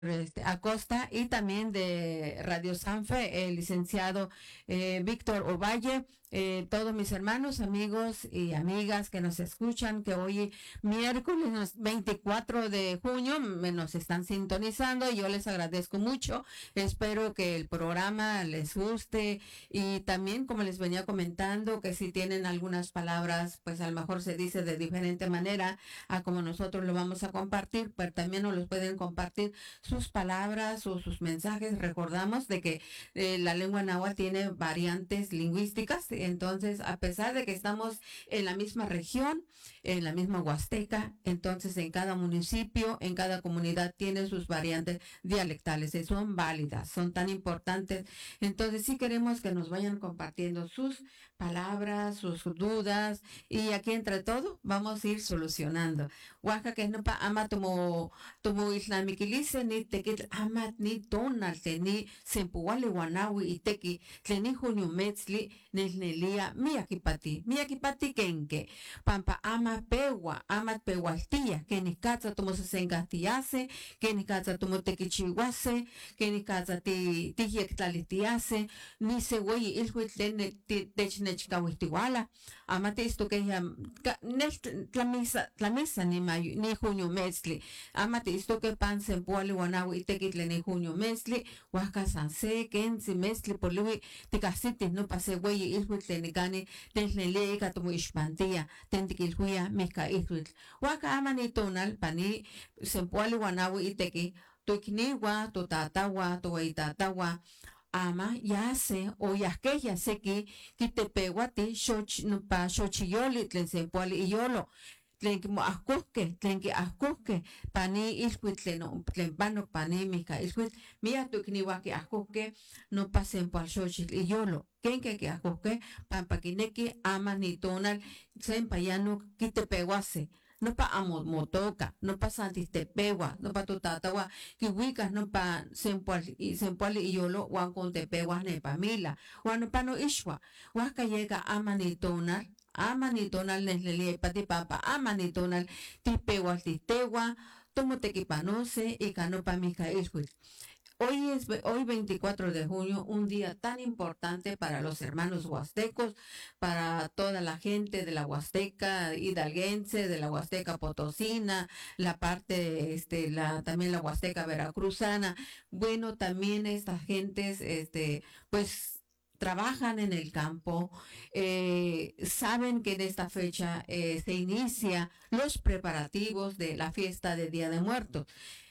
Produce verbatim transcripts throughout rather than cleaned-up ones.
este, Acosta y también de Radio Sanfe, el licenciado eh, Víctor Ovalle, eh, todos mis hermanos, amigos y amigas que nos escuchan, que hoy miércoles veinticuatro de junio me nos están sintonizando y yo les agradezco mucho. Espero que el programa les guste y también, como les venía comentando, que si tienen algunas palabras, pues a lo mejor se dice de diferente manera a como nosotros lo vamos a compartir, pero también nos los pueden compartir sus palabras o sus mensajes. Recordamos de que eh, la lengua náhuatl tiene variantes lingüísticas, entonces a pesar de que estamos en la misma región, en la misma Huasteca, entonces en cada municipio, en cada comunidad tiene sus variantes dialectales y son válidas, son tan importantes. Entonces sí queremos que nos vayan compartiendo sus palabras, sus dudas y aquí entre todo vamos a ir solucionando. Oaxaca no pa ama como Tumu Islamikilise ni tekit amat ni tonal ni sempuali wanawi iteki tleni junio metzli nelnelia miyakipati miyakipati kenke pampa ama pewa amat pewaltia que ni katsa tumo se sengatiase que ni katsa tumo tekichiwase que ni katsa ti tihiektlalitiase ni se güey ilhuitlene technechkawitiwala amate esto que ya la mesa la mesa ni mayo ni junio metzli amate isto que pan se puali wanawi itekitle ni junio mesli waka sanse kensi mesli poliwi tikasiti no pase güey ilhuitle ni gani desnele ka tumo ishpantia tentikil huya mika ilhuitl waka amani tonal pani se puali wanawi iteki tuikniwa tu tatawa tu itatawa ama ya se o ya que ya sé que que te pegua ti shoch no pa shochiyoli tlen se puali iyolo tlen ki mo ahkohke tlen ki ahkohke pani ilhuitl tlen tlen pano pani mika ilhuitl mia tukniwa ki ahkohke no pasen por xochitl iyolo ken ke ki ahkohke pampa kineki ama ni tonal tlen payano kitepewase no pa amo motoka no pa santistepewa no pa tutatawa ki wikas no pa sempual y sempual iyolo wan con tepewa ne pamila wan no pa no ishwa waka llega ama ni tonal ama ni tonal neslelie pati papa ama ni tonal tipewa titewa tomo tequipanose y canopa mica ilhuitl. Hoy es hoy veinticuatro de junio, un día tan importante para los hermanos huastecos, para toda la gente de la Huasteca hidalguense, de la Huasteca potosina, la parte, este, la, también la Huasteca veracruzana. Bueno, también estas gentes, este, pues trabajan en el campo, eh, saben que en esta fecha eh, se inicia los preparativos de la fiesta de Día de Muertos.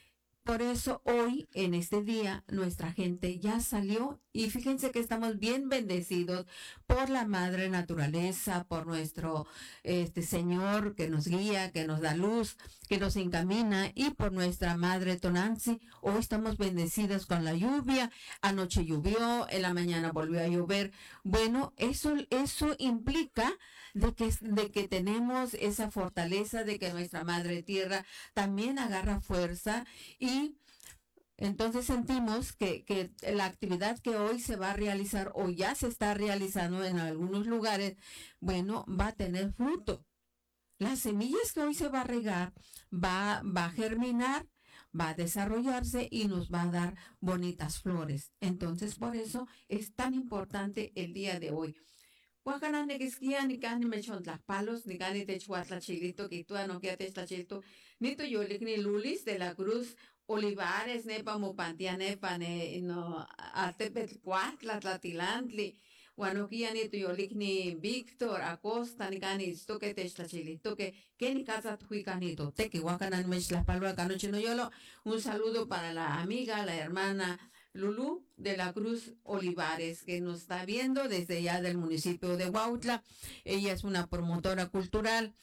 Por eso hoy, en este día, nuestra gente ya salió y fíjense que estamos bien bendecidos por la madre naturaleza, por nuestro este Señor que nos guía, que nos da luz, que nos encamina y por nuestra madre Tonanzi. Hoy estamos bendecidos con la lluvia. Anoche llovió, en la mañana volvió a llover. Bueno, eso, eso implica de que, de que tenemos esa fortaleza de que nuestra madre tierra también agarra fuerza y entonces sentimos que, que la actividad que hoy se va a realizar o ya se está realizando en algunos lugares, bueno, va a tener fruto. Las semillas que hoy se va a regar va, va a germinar, va a desarrollarse y nos va a dar bonitas flores. Entonces, por eso es tan importante el día de hoy. Huacana neguisquia ni cani mechon las palos, ni cani te chuatla chilito, que tú no que te chilito, ni tu yolik ni lulis de la cruz, olivares, nepa mopantia, nepa, ne, no, artepet cuatla, tlatilantli, guanoquia ni tu yolik ni Víctor, Acosta, ni cani, esto que te chilito, que, que ni casa tuicanito, te que huacana mech las palos acá noche no yolo, un saludo para la amiga, la hermana, Lulú de la Cruz Olivares, que nos está viendo desde allá del municipio de Huautla. Ella es una promotora cultural,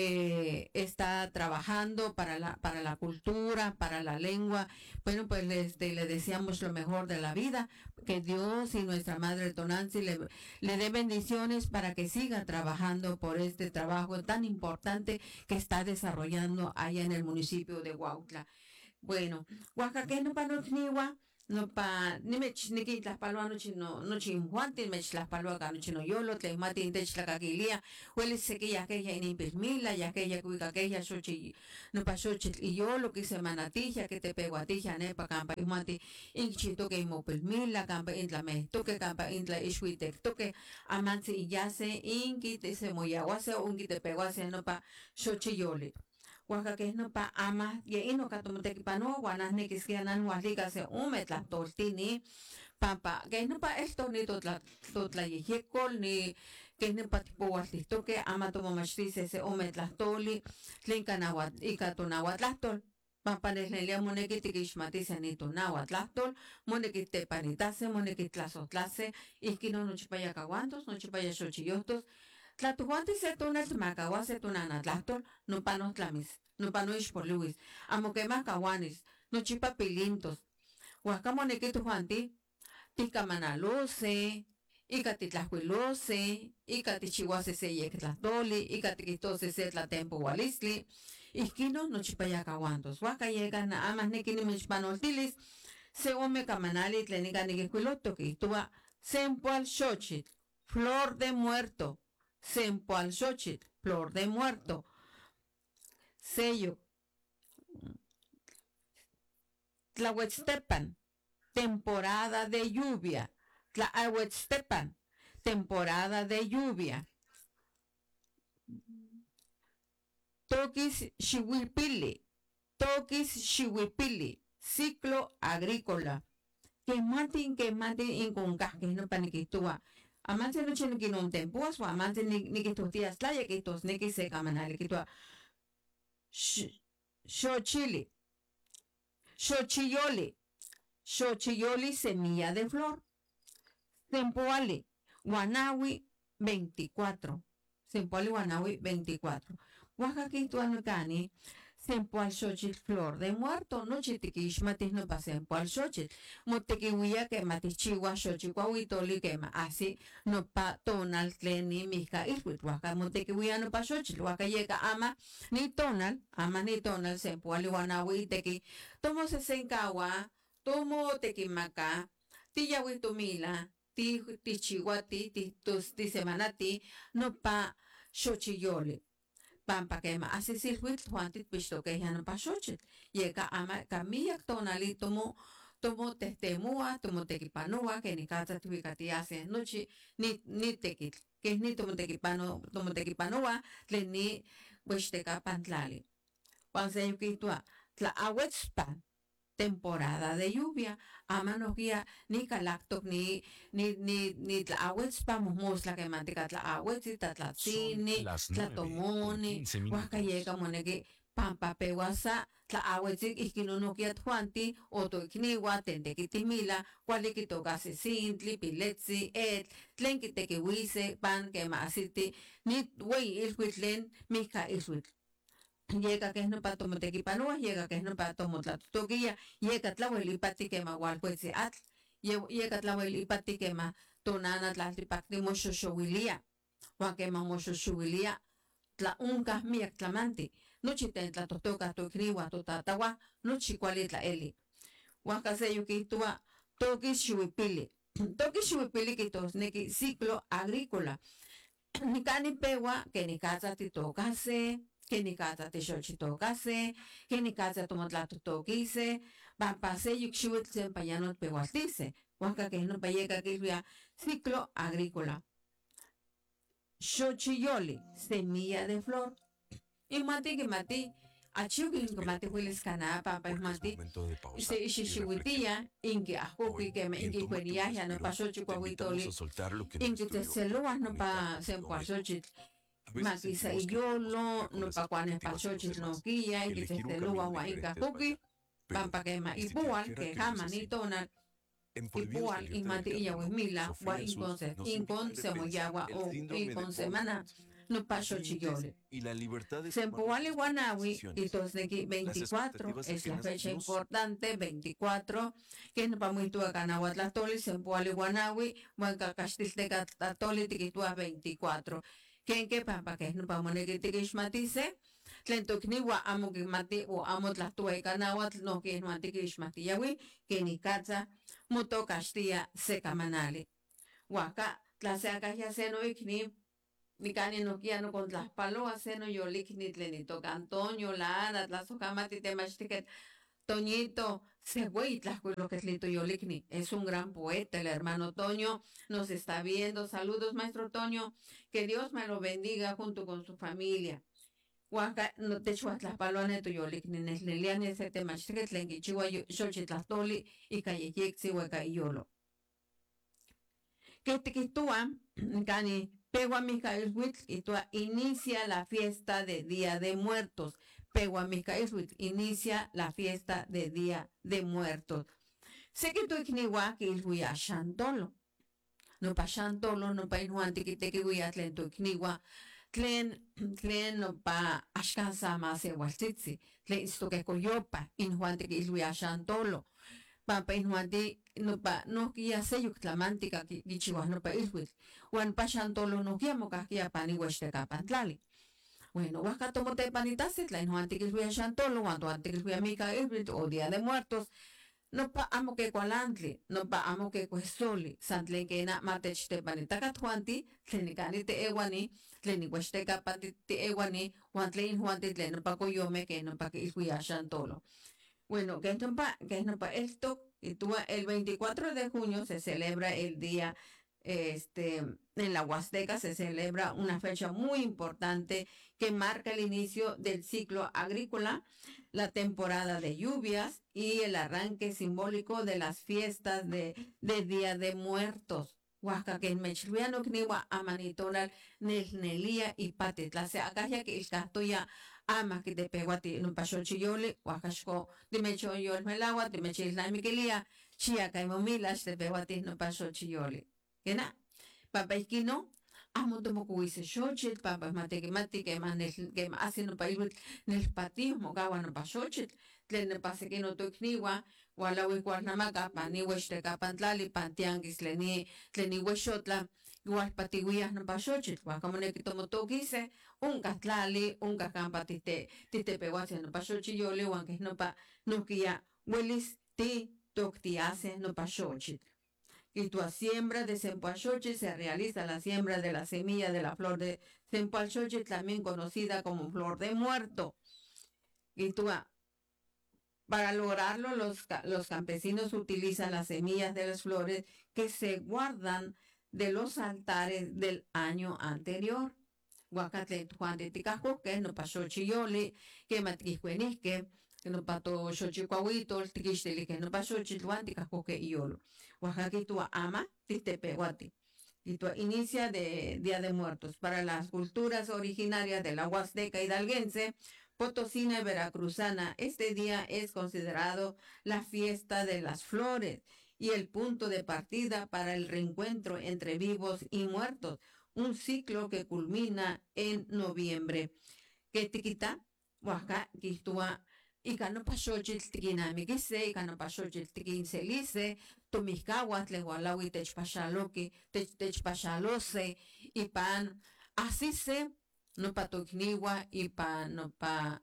eh, está trabajando para la, para la cultura, para la lengua. Bueno, pues este, le deseamos lo mejor de la vida, que Dios y nuestra Madre Tonanzi le, le dé bendiciones para que siga trabajando por este trabajo tan importante que está desarrollando allá en el municipio de Huautla. Bueno, Oaxaqueño Panotniwa no pa ni mech ni ki las palua no chino no chin juanti mech las palua ka no chino yolo te mati intech la kakilia huele se que ya que ya ni permila ya que ya cuica que ya sochi no pa sochi y yo lo que se manatija que te pego a tija ne pa campa y mati inchito que mo permila campa intla me toque campa intla ishuite toque amansi y ya se inki te se moya se unki te pego a no pa sochi yole Waka que no pa ama ye ino katumte pano guanas ni kiskianan waliga se umet la tortini papa que no pa esto ni totla totla yekol ni que no pa tipo walisto que ama tomo machrise se umet la toli tlinkanawat ikatunawat la tol papa neslelia moneki tikishmati se ni tunawat la tol moneki te paritase moneki tlasotlase iskino no chipaya kawantos no chipaya xochiyostos Tlatuhuanti se tunal tmakawa se tunana tlahtol no panos tlamis, no panoish por Luis, amo que más kawanis, no chipa pilintos. Huacamo nequito juanti, ticamanaluce, icatitlahuilose, icatichihuase se yectlatoli, icatiquitose se tlatempo walisli, isquino no chipaya kawantos. Huaca llegan a amas nequini michpanoltilis, se ome camanali tlenica nequihuiloto que tuva sempoal xochit, flor de muerto. Sempoal Xochitl, flor de muerto. Sello. Tlahuetztepan, temporada de lluvia. Tlahuetztepan, temporada de lluvia. Toquis Xihuipili, Toquis Xihuipili, ciclo agrícola. Que matin, que matin, incongas, que no paniquitúa. Amante no chen que no tempuas o amante ni ni que tus días la que tus ni que se camanale que tu xochili xochiyoli xochiyoli semilla de flor tempoali guanawi veinticuatro tempoali guanawi veinticuatro Oaxaca tu anocani sempoal xochitl flor de muerto no chitiquish matis no pa sempoal xochitl motequihuia que matichigua xochicuahuitoli que ma así no pa tonal tleni mica ilhuit Oaxaca motequihuia no pa xochitl Oaxaca llega ama ni tonal ama ni tonal sempoal guanawi tequi tomo se sencawa tomo tequimaca tiyahuitumila ti tichihuati ti tus ti semanati no pa xochiyoli Pampa quema así silhuit juantit pisto que ya no pasochit. Llega ama camilla tonali tomo tomo testemua, tomo tequipanua, que ni casa tubicati hace noche, ni ni tequit, que ni tomo tequipano, tomo tequipanua, le ni huesteca pantlali. Cuando se yuquitua, tla aguetspan. Temporada de lluvia, ama no guía ni calacto ni ni ni ni la agüez vamos mosla que manteca la agüez y la tini la tomoni huaca llega monegi pampa peguasa la agüez y que no no guía tuanti o to kniwa tende que timila cuali que toca se sintli piletsi et tlen que te que wise pan que masiti ni wey el huitlen mika el llega que es no para tomar tequipanúa, llega que es no para tomar la toquilla, llega tlahuel y pati que ma gual pues at, llega tlahuel y pati que ma tonana tlatlipacti mocho showilia, o que ma mocho showilia, tla unca miak tlamanti, no chiten tla totoca to kriwa to tatawa, no chicuali tla eli. Waka se yukitua toki shuipili, toki shuipili que tos neki ciclo agrícola. Ni cani pewa que ni casa ti tocase, que ni casa te xochito case, que ni casa tomotlato toquise, va pase yuxuit se payano pegualtice, huaca que no payega que vea ciclo agrícola. Xochiyoli, semilla de flor. Y mati que mati, achiuki que mati huiles cana, papa y mati, se ishishiwitia, inki ajuki que me inki cuería, ya no pasó chihuahuitoli, inki te celuas no pa sempuazochit. Makisa y yolo, no pa cuanes pasochis no guía, y que se te luga huaica juki, pampa que ma igual que jama ni tonal, igual y mati y yahuimila, wa inconce, incon se moyagua o incon semana. No pasó chillole. Sempoali Guanawi, y tos de aquí veinticuatro, es la fecha importante, veinticuatro, que no pa muy tu Canahuatlatoli, Sempoali Guanawi, Huanca Castilteca Tatoli, Tiquitua veinticuatro. Que en qué pampa que no pa monegitiquishmatice, tlen tokniwa amo kimati o amo tlahtoeka nahuatl no que no antiquishmatiyawi que ni katza motokaxtia sekamanali. Huaca tlaseacahya seno ikni Nicani no kia no con las paloas seno yo likni tlenito Antonio Lara tlasocamati temachtiket Toñito Següey tlascuilo que tlito yo likni es un gran poeta el hermano Toño nos está viendo. Saludos maestro Toño, que Dios me lo bendiga junto con su familia. Huaca no te chuas las paloas to yo likni nesleliane se temachtiket tlenki chiwa yo xochitlastoli y callejixi hueca yolo. Que te quitúa cani Pehuamicailhuitl y inicia la fiesta de Día de Muertos. Pehuamicailhuitl inicia la fiesta de Día de Muertos. Sé que tú ikniwa que ilhuya shantolo. No pa shantolo, no pa inhuanti que te kiwia tlen tu ikniwa. Tlen, tlen no pa ashkansa mase waltzitzi. Tlen isto que coyopa, inhuanti que ilhuya shantolo. Papa inhuanti no pa no kia seyuk tlamantika gichiwa no pa ilhuitl. Juan Pachantolo no quiamo casquia pani hueste pantlali. Bueno, huasca tomote panitase, la no antiquilhuia chantolo, cuando antiquilhuia mica o Día de Muertos, no pa amo que cualantli, no pa amo que cuestoli, santlenquena matechte panitaca tuanti, tlenicani te ewani, tlenihuesteca te ewani, juan tlen juanti tlen pa coyome que no pa que ilhuia chantolo. Bueno, que no pa, que no pa esto, y tú el veinticuatro de junio se celebra el día. Este, en la Huasteca se celebra una fecha muy importante que marca el inicio del ciclo agrícola, la temporada de lluvias y el arranque simbólico de las fiestas de, de Día de Muertos. Huasca que en Mechluiano Kniwa Amanitonal Nelnelia y Patitla. Se acá que el castoya ama que te peguati no pasó chiyole, Huascasco de Mechoyol Melagua, de Mechilna Miquelia, Chia Caimomilas de peguati no pasó chiyole. Kena papa ikino amo tomo kuise xochit papa mateke matike man que hacen no país nel patio mogawa no pasochit tlen pase que no tokniwa wala we cuarnamaca pani weste capantlali pantianguis leni tleni wexotla igual patiwías no pasochit guacamone que tomo tokise un catlali un cacampa tite tite peguase no pasochiyole wan que no pa no kia huelis ti toktiase no pasochit. Y tu siembra de Cempasúchil se realiza la siembra de la semilla de la flor de Cempasúchil, también conocida como flor de muerto. Y tú, para lograrlo, los, los campesinos utilizan las semillas de las flores que se guardan de los altares del año anterior. Guacate Juan de Ticajo, que no pasó chiyoli, que matiscuenisque, que no pato xochicuahuito, el tiquisteli, que no pasó chilhuan, Ticajo, que iolo. Oaxaca y tu ama, Titepehuati. Y tu inicia de Día de Muertos. Para las culturas originarias de la Huasteca hidalguense, potosina y veracruzana, este día es considerado la fiesta de las flores y el punto de partida para el reencuentro entre vivos y muertos, un ciclo que culmina en noviembre. ¿Qué tiquita? Oaxaca, Quistua, y cano pasochil tiquinamiguise, y cano pasochil tiquincelice, tomiscahuas, lehualawi, techpachaloque, techpachalose, y pan, así se, no pa tocniwa, y pa, no pa,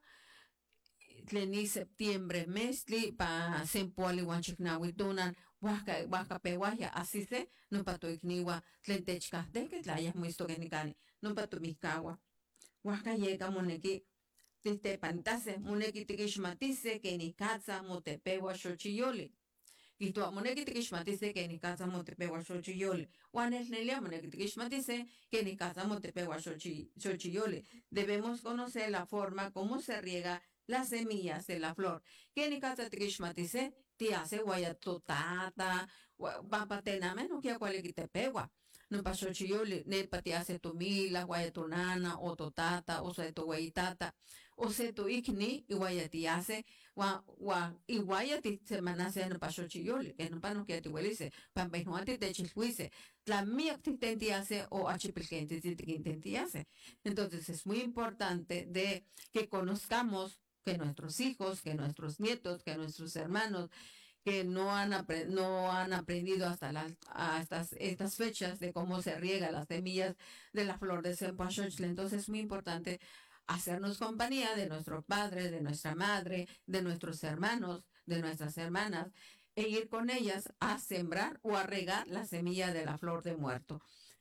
tleni septiembre, mesli, pa sempoali, huanchicnahuitunan, Huasca, huasca pehuaya, así se, no pa toicniwa, tlen techcahte, que tlayas muisto que nicani, no pa tomiscahua. Huasca llega moneki, tiste pantase, moneki tiquixmatise, que ni katza motepewa xochiyoli. Y tu moneki tiquixmatise, que ni katza motepewa xochiyoli. Juanes nelia moneki tiquixmatise, que ni katza motepewa xochiyoli. Debemos conocer la forma como se riega las semillas de la flor. Que ni katza tiquixmatise, ti hace guayatotata, papatename, no quiera cuál te pegua. No pasó chiyoli, ne pati hace tu mila, guayatonana, o totata, o se tu guayitata, o se tu ikni, y guayati hace, wa, wa, y guayati se manase no pasó chiyoli, que no pano que te huelice, pampejuante te chilhuice, la mía te hace o achipilquente te hace. Entonces es muy importante de que conozcamos que nuestros hijos, que nuestros nietos, que nuestros hermanos, que no han, no han aprendido hasta, las, hasta estas fechas de cómo se riega las semillas de la flor de Cempasúchil. Entonces es muy importante hacernos compañía de nuestro padre, de nuestra madre, de nuestros hermanos, de nuestras hermanas, e ir con ellas a sembrar o a regar la semilla de la flor de muerto.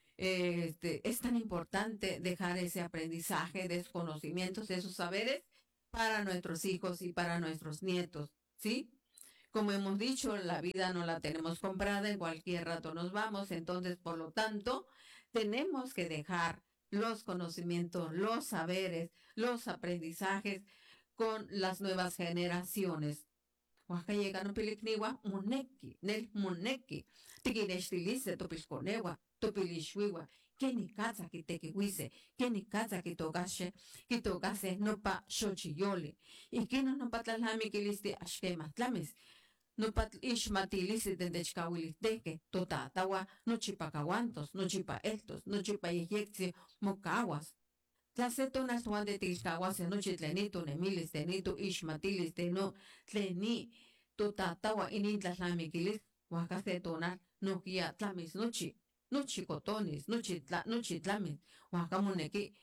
Este, es tan importante dejar ese aprendizaje de esos conocimientos, de esos saberes para nuestros hijos y para nuestros nietos, ¿sí? Como hemos dicho, la vida no la tenemos comprada, en cualquier rato nos vamos, entonces, por lo tanto, tenemos que dejar los conocimientos, los saberes, los aprendizajes con las nuevas generaciones. Waka llega no pilikniwa muneki, nel muneki, tiki nestilice topilconewa, topilishwiwa, keni kaza ki teki wise, keni kaza ki togashe, ki togase no pa xochiyoli, y kino no patlami kiliste ashkema tlamis, no pat ishmatilisi de dechkawilisteke, tota tawa, no chipakawantos, no chipa estos, no chipa yeyexi, mokawas. Tlaceto nas tuan de tilkawas, no chitlenito, nemilis, tenito, ishmatilis, teno, tleni, tota tawa inin tlatlamikilis, wakase tonar, no kia tlamis, nochi, nochi cotonis, nochi tla, nochi tlamis, wakamoneki,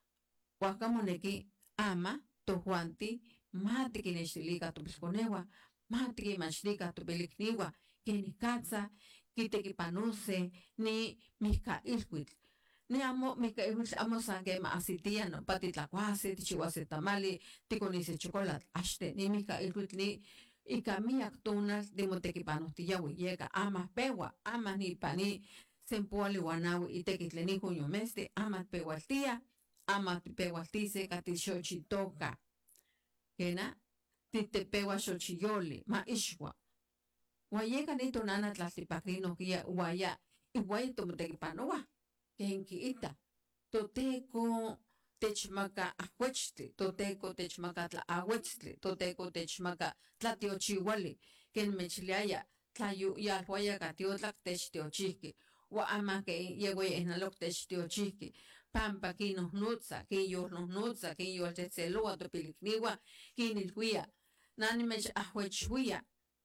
wakamoneki, ama, tohuanti, mati kineshilika tupisconewa, mati kimashilika tupilikniwa, kenikatza, kitekipanuse, ni mika ilhuitl. Ni amo mika ilhuitl amo sangema asitia no patitlacuase, tichihuase tamali, ticonise chocolate, ashte, ni mika ilhuitl ni ikamiak tunas de motequipanos tiyawiyeka, ama pewa, ama ni pani, sempuali wanawi itekitleni junio meste, ama pewaltia, ama pewaltice katishochitoka. Kena, titepewa xochiyoli, ma ishwa. Wayeka ni tonana tlastipakrino kia waya, iguay tomotequipanowa, kenki ita. Toteko techmaka ahuechtli, toteko techmaka tla ahuechtli, toteko techmaka tlatiochiwali, ken mechliaya, tlayu yalhuaya katiotlak techtiochiki, wa ama ke yegoy enalok techtiochiki, pampa kinos nutza, kiyo los nutza, kiyo tetzelua topilikniwa, kinilhuia, nani mech ahuechhuia,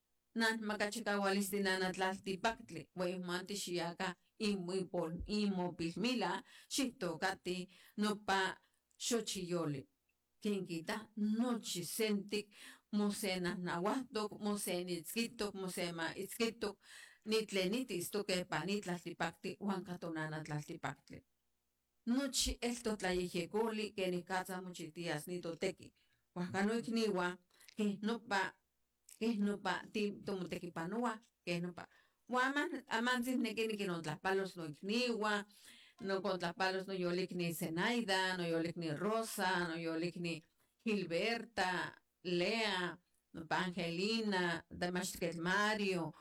nan makachikawalisti nana tlaltipaktli, wehumanti xiaka, imwipol, imopilmila, xitokati, nopa xochiyoli. Kinkita, nochi sentik, mosena nahuatok, mosenitzkitok, mosema itzkitok, nitlenitis toque panitlaltipakti, huancatonana tlaltipaktli. Nochi esto tlayejekoli, que ni casa muchitias ni toteki. Huacanoikniwa, que no pa, que no pa, ti tomotequipanoa, que no pa. Huaman, amansis nekini que no tlapalos no ikniwa, no con tlapalos no yolik ni Zenaida, no yolik ni Rosa, no yolik ni Gilberta, Lea, no pa Angelina, Damasquel Mario,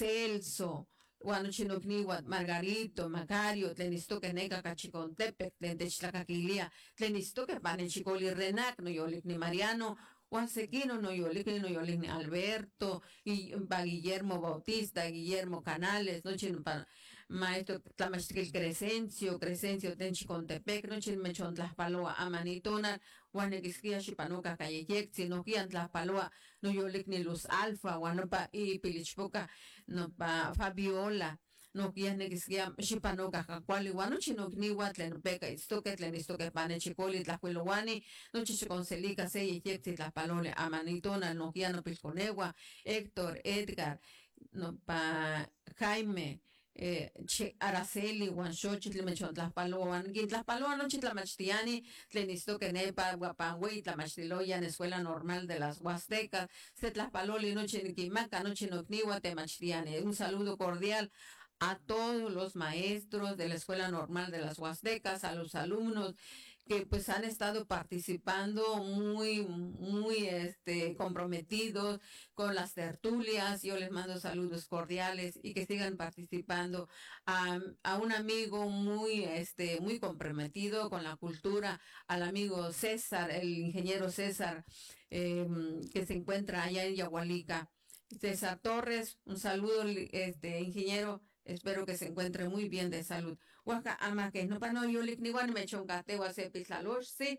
Celso, Guanochinoquiniwa, Margarito, Macario, Tlenistoque Neca Cachicontepec, Tlentechtacaquilia, Tlenistoque Panechicoli Renac, no yolik ni Mariano, Juansequino, no yolik no yolik ni Alberto, y pa Guillermo Bautista, Guillermo Canales, no chin pa maestro Tlamachtil Crescencio, Crescencio Tenchicontepec, no chin mechon Tlaspaloa, Amanitona, Juanequisquia Chipanoca Callejexi, no guían Tlaspaloa, no yolik ni Luz Alfa, Guanopa y Pilichpoca, no pa Fabiola, no guían Nequisquia Chipanoca, Cacuali, Guanochi no Gniwa, Tlenpeca, Istoque, Tlenistoque Panechicoli, Tlacuiluani, no Chichiconselica, Seyexi, Tlaspalole, Amanitona, no guían no Pilconegua, Héctor, Edgar, no pa Jaime, eh, che Araceli, Guanchochi, Tlemechon, Tlaspaloan, Gin Tlaspaloan, no Chitlamachtiani, Tlenistoque Nepa, Guapangüey, Tlamachtiloya, en Escuela Normal de las Huastecas, Setlaspaloli, no Chiniquimaca, no Chinocniwa, Temachtiani. Un saludo cordial a todos los maestros de la Escuela Normal de las Huastecas, a los alumnos que pues han estado participando muy, muy este, comprometidos con las tertulias. Yo les mando saludos cordiales y que sigan participando. A, a un amigo muy, este, muy comprometido con la cultura, al amigo César, el ingeniero César, eh, que se encuentra allá en Yahualica. César Torres, un saludo, este ingeniero. Espero que se encuentre muy bien de salud. Huaca ama que no pano yo lik ni wan me chongate wa se pisalosh si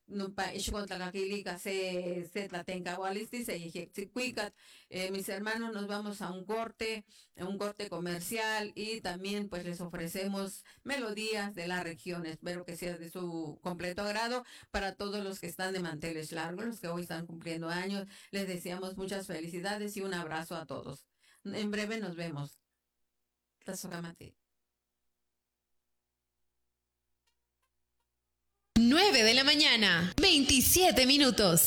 nupa ishkotlakakilika se se tlatenkawalisti se yejexikuikat. Eh, mis hermanos, nos vamos a un corte, a un corte comercial y también pues les ofrecemos melodías de la región. Espero que sea de su completo agrado para todos los que están de manteles largos, los que hoy están cumpliendo años. Les deseamos muchas felicidades y un abrazo a todos. En breve nos vemos. Tazokamati. nueve de la mañana, veintisiete minutos.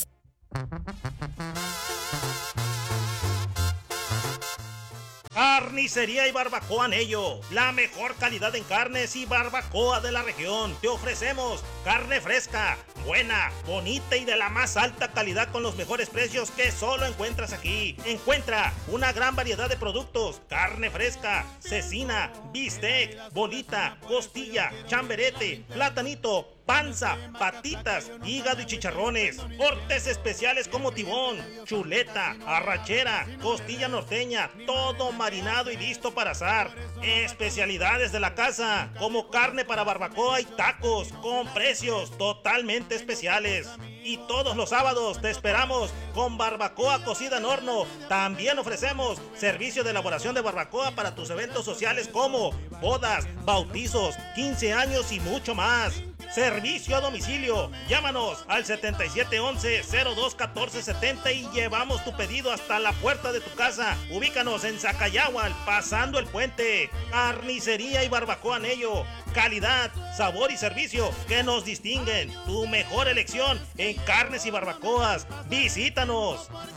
Carnicería y Barbacoa Anello, la mejor calidad en carnes y barbacoa de la región. Te ofrecemos carne fresca, buena, bonita y de la más alta calidad con los mejores precios que solo encuentras aquí. Encuentra una gran variedad de productos: carne fresca, cecina, bistec, bolita, costilla, chamberete, platanito, panza, patitas, hígado y chicharrones, cortes especiales como tibón, chuleta, arrachera, costilla norteña, todo marinado y listo para asar. Especialidades de la casa, como carne para barbacoa y tacos, con precios totalmente especiales. Y todos los sábados te esperamos con barbacoa cocida en horno. También ofrecemos servicio de elaboración de barbacoa para tus eventos sociales como bodas, bautizos, quince años y mucho más. Servicio a domicilio. Llámanos al setenta y siete once cero dos catorce setenta y llevamos tu pedido hasta la puerta de tu casa. Ubícanos en Zacayahual, pasando el puente. Carnicería y Barbacoa Anello. Calidad, sabor y servicio que nos distinguen. Tu mejor elección en carnes y barbacoas. Visítanos.